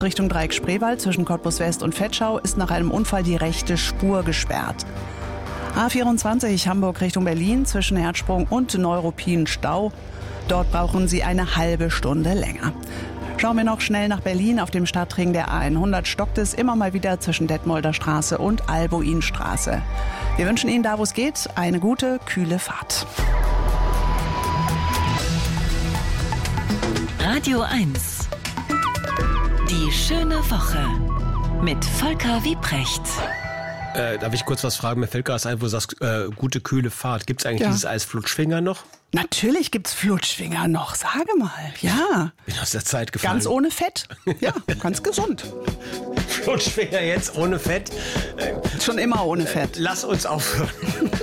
Richtung Dreieck Spreewald zwischen Cottbus West und Vetschau ist nach einem Unfall die rechte Spur gesperrt. A24 Hamburg Richtung Berlin zwischen Herzsprung und Neuruppin Stau. Dort brauchen Sie eine halbe Stunde länger. Schauen wir noch schnell nach Berlin. Auf dem Stadtring der A100 stockt es immer mal wieder zwischen Detmolder Straße und Albuinstraße. Wir wünschen Ihnen da, wo es geht, eine gute, kühle Fahrt. Radio 1. Die schöne Woche mit Volker Wiebrecht. Darf ich kurz was fragen? Mir fällt gerade ein, wo du sagst, gute, kühle Fahrt. Gibt es eigentlich dieses Eis Flutschfinger noch? Natürlich gibt's Flutschfinger noch, sage mal. Ja. Bin aus der Zeit gefallen. Ganz ohne Fett. Ja, ganz gesund. Flutschfinger jetzt ohne Fett. Schon immer ohne Fett. Lass uns aufhören.